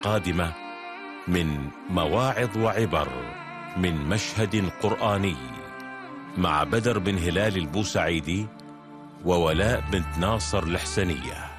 قادمة من مواعظ وعبر من مشهد قرآني مع بدر بن هلال البوسعيدي وولاء بنت ناصر الحسنية.